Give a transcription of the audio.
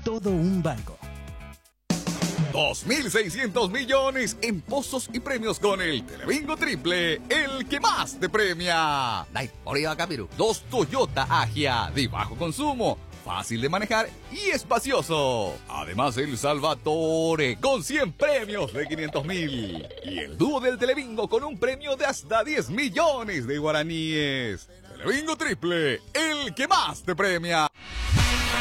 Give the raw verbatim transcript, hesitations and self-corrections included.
todo un banco. dos mil seiscientos millones en pozos y premios con el Telebingo Triple, el que más te premia. Dai, arriba, Capiru. Dos Toyota Agia de bajo consumo, fácil de manejar y espacioso. Además, el Salvatore con cien premios de quinientos mil. Y el dúo del Telebingo con un premio de hasta diez millones de guaraníes. Telebingo Triple, el que más te premia.